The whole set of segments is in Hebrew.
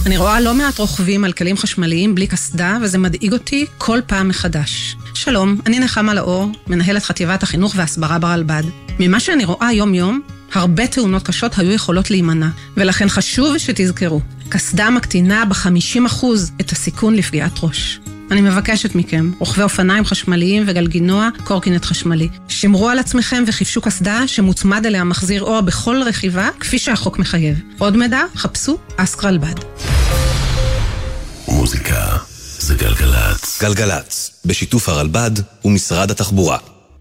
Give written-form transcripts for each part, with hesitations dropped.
אני רואה לא מעט רוכבים על כלים חשמליים בלי קסדה, וזה מדאיג אותי כל פעם מחדש. שלום, אני נחמה לאור, מנהלת חטיבת החינוך והסברה ברלב"ד. ממה שאני רואה יום-יום, הרבה תאונות קשות היו יכולות להימנע, ולכן חשוב שתזכרו, קסדה מקטינה ב-50% את הסיכון לפגיעת ראש. אני מבקשת מכם, רוכבי אופניים חשמליים וגלגינוע, קורקינט חשמלי. שמרו על עצמכם וחיפשו קסדה שמוצמד אליה מחזיר אור בכל רכיבה, כפי שהחוק מחייב. עוד מידע, חפשו אסק רלב"ד. מוזיקה זה גלגלץ. גלגלץ, בשיתוף הרלב"ד ומשרד התחבורה.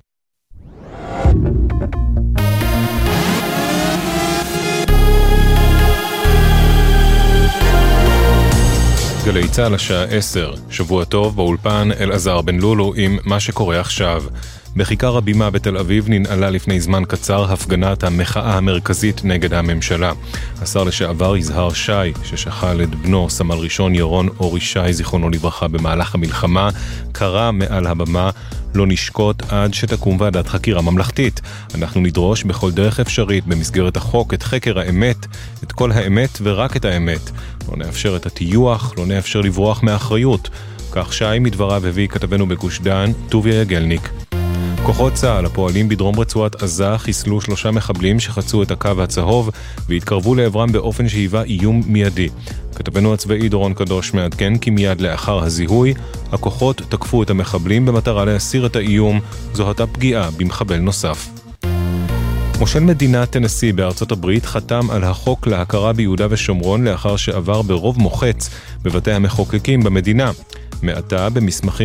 גלי צהל השעה 10, שבוע טוב באולפן אלעזר בן לולו עם מה שקורה עכשיו. בכיכר הבימה בתל אביב ננעלה לפני זמן קצר הפגנת המחאה המרכזית נגד הממשלה. השר לשעבר יזהר שי, ששכל את בנו סמל ראשון ירון אורי שי זיכרונו לברכה במהלך המלחמה, קרא מעל הבמה לא נשקוט עד שתקום ועדת חקירה ממלכתית. אנחנו נדרוש בכל דרך אפשרית במסגרת החוק את חקר האמת, את כל האמת ורק את האמת. לא נאפשר את הטיוח, לא נאפשר לברוח מאחריות. כך שי מדבריו הביא כתבנו בגוש דן, טוביה יגלניק. כוחות צה"ל הפועלים בדרום רצועת עזה חיסלו 3 מחבלים שחצו את הקו הצהוב והתקרבו לעברם באופן שהיווה איום מיידי. כתבנו הצבאי דורון קדוש מעדכן כי מיד לאחר הזיהוי הכוחות תקפו את המחבלים במטרה להסיר את האיום. זו הייתה פגיעה במחבל נוסף. מושל מדינת טנסי בארצות הברית חתם על החוק להכרה ביהודה ושומרון לאחר שעבר ברוב מוחץ בבתי המחוקקים במדינה. מעתה במסמכים